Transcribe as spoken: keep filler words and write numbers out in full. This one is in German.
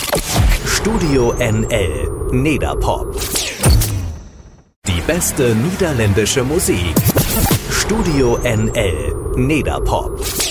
Studio N L Nederpop. Die beste niederländische Musik. Studio N L Nederpop.